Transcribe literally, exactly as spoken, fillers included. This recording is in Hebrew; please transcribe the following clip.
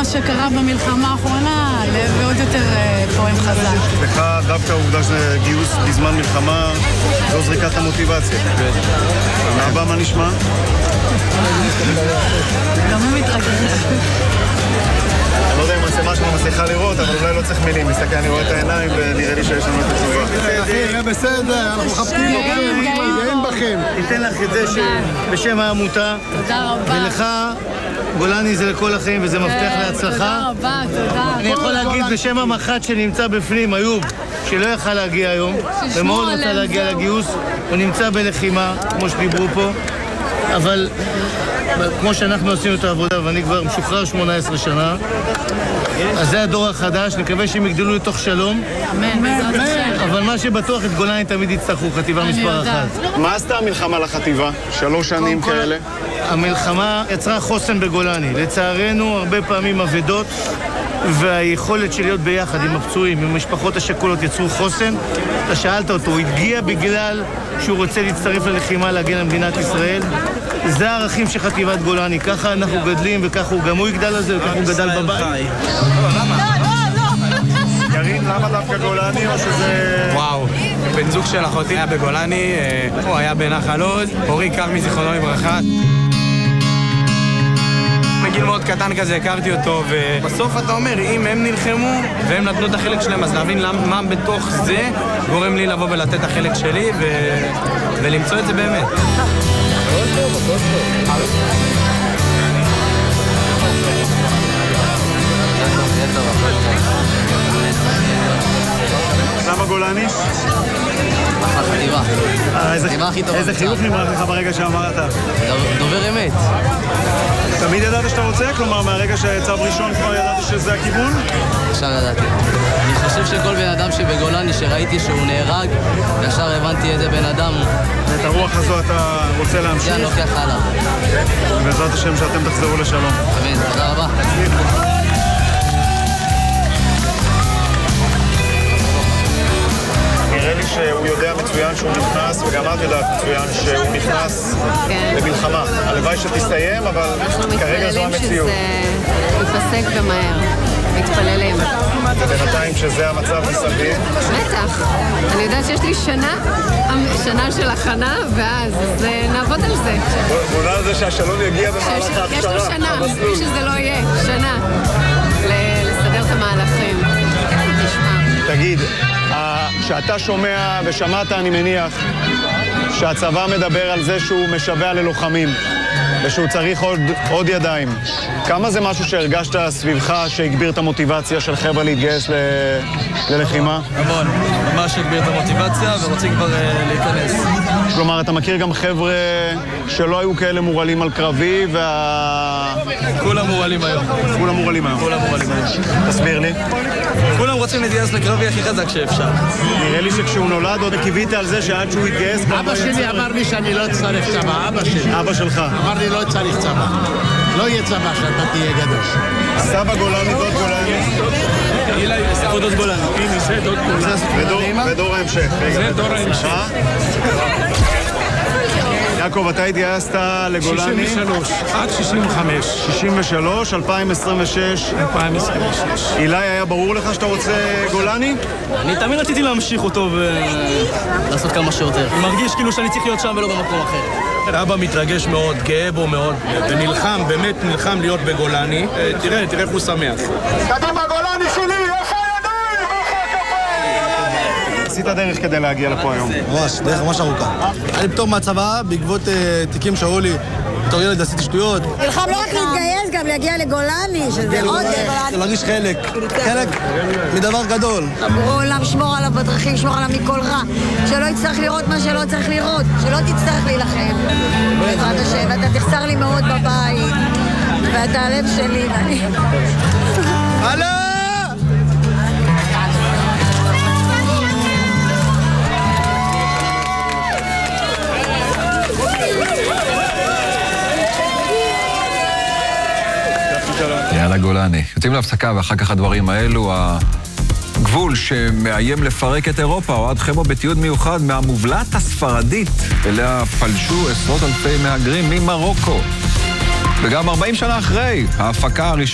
מה שקרה במלחמה האחרונה, הלב עוד יותר פועם חזק. לך דווקא העובדה שזה גיוס בזמן מלחמה, זו זריקת המוטיבציה. מהבא מה נשמע? גם הוא מתרגש. אני לא יודע אם עושה משהו מצליחה לראות, אבל אולי לא צריך מילים. מסתכל, אני רואה את העיניים ונראה לי שיש לנו את התשובה. אחי, בסדר, אנחנו מחבקים אתכם, גאים בכם. ניתן לך את זה בשם העמותה. תודה רבה. ולך, גולני זה לכל החיים וזה מפתח להצלחה. תודה רבה, תודה. אני יכול להגיד בשם המח"ט שנמצא בפנים, איוב, שלא יכל להגיע היום, ומאוד רוצה להגיע לגיוס, הוא נמצא בלחימה, כמו שדיברו פה, אבל כמו שאנחנו עשינו את העבודה, ואני כבר משוחרר שמונה עשרה שנה, אז זה הדור החדש, נקווה שהם יגדלו לתוך שלום. אמן, בעזרת השם. אבל מה שבטוח את גולני תמיד יצטרכו, חטיבה מספר אחת. מה עשתה המלחמה לחטיבה? שלוש שנים כאלה? המלחמה יצרה חוסן בגולני. לצערנו, הרבה פעמים אבדות, והיכולת של להיות ביחד עם הפצועים, עם המשפחות השכולות יצרו חוסן. אתה שאלת אותו, הוא התגיע בגלל שהוא רוצה להצטרף ללחימה להגן על מדינת ישראל. זה הערכים של חטיבת גולני, ככה אנחנו גדלים וככה הוא גם הוא יגדל על זה וככה הוא גדל בבית. ירין, למה דווקא גולני או שזה... וואו, בן זוג של אחותי היה בגולני, הוא היה בנחל עוז, אורי כרמי זיכרונו לברכה. מגיל מאוד קטן כזה, הכרתי אותו, ובסוף אתה אומר, אם הם נלחמו והם נתנו את החלק שלהם, אז להבין מה בתוך זה גורם לי לבוא ולתת את החלק שלי ולמצוא את זה באמת. למה גולני? החטיבה. החטיבה הכי טובה. איזה חיוך נמרח לך ברגע שאמרת? דובר אמת. תמיד ידעת שאתה רוצה? כלומר, מהרגע שצו ראשון כבר ידעת שזה הכיוון? עכשיו ידעתי. אני חושב שכל בן אדם שבגולני שראיתי שהוא נהרג, וישר הבנתי איזה בן אדם. ואת הרוח הזו אתה רוצה להמשיך? כן, לוקח הלאה. בעזרת השם שאתם תחזרו לשלום. אמן, תודה רבה. נראה לי שהוא יודע מצוין שהוא נכנס, וגם את יודעת מצוין שהוא נכנס למלחמה. הלוואי שתסתיים, אבל כרגע זו המציאות. אנחנו מתפללים שזה ייפסק ומהר. מתפללים. בינתיים שזה המצב מסביב. בטח. אני יודעת שיש לי שנה, שנה של הכנה, ואז נעבוד על זה. בונה על זה שהשלום יגיע במהלך ההכשרה. יש לו שנה, מי שזה לא יהיה, שנה. לסדר את המהלכים. תשמע. תגיד, כשאתה שומע ושמעת, אני מניח, שהצבא מדבר על זה שהוא משווה ללוחמים ושהוא צריך עוד, עוד ידיים. כמה זה משהו שהרגשת סביבך שהגביר את המוטיבציה של חבר'ה להתגייס ל... ללחימה? המון, ממש הגביר את המוטיבציה ורוצים כבר uh, להיכנס. כלומר, אתה מכיר גם חבר'ה שלא היו כאלה מורלים על קרבי וה... כולם מורלים היום. כולם מורלים היום. כולם מורלים היום. תסביר לי. כולם רוצים להתגייס לקרבי הכי חזק שאפשר. נראה לי שכשהוא נולד עוד קיווית על זה שעד שהוא יתגייס... אבא שלי אמר לי שאני לא צריך צבא, אבא שלי. אבא שלך. אמר לי לא צריך צבא. לא יהיה צבא שאתה תהיה גדול. סבא גולני, דוד גולני. אילי, סבא דוד גולני. הנה, זה דוד גולני. ודור ההמשך. זה דור ההמשך. יעקב, אתה התגייסת לגולני? שישים ושלוש, עד שישים וחמש. שישים ושלוש, אלפיים עשרים ושש. אלפיים עשרים ושש. אילי, היה ברור לך שאתה רוצה גולני? אני תמיד רציתי להמשיך אותו ולעשות כמה שיותר. אני מרגיש כאילו שאני צריך להיות שם ולא במקום אחר. אבא מתרגש מאוד, גאה בו מאוד, ונלחם, באמת נלחם להיות בגולני. תראה, תראה איך הוא שמח. קדימה גולני שלי, איפה הידיים? איפה הכפיים? עשית דרך כדי להגיע לפה היום. ממש, דרך ממש ארוכה. אני פתאום מהצבא, בעקבות תיקים שהראו לי, בתור ילד עשיתי שטויות. נלחם לא רק להתגייס, גם להגיע לגולני, שזה עוד... זה להרגיש חלק, חלק מדבר גדול. עולם, שמור עליו בדרכים, שמור עליו מכל רע. שלא יצטרך לראות מה שלא צריך לראות, שלא תצטרך להילחם. בעזרת השם, ואתה תחסר לי מאוד בבית, ואתה הלב שלי, ואני... הלו! יאללה גולני. יוצאים להפסקה ואחר כך הדברים האלו, הגבול שמאיים לפרק את אירופה, אוהד חמו בתיעוד מיוחד מהמובלעת הספרדית, אליה פלשו עשרות אלפי מהגרים ממרוקו. וגם ארבעים שנה אחרי, ההפקה הראשונה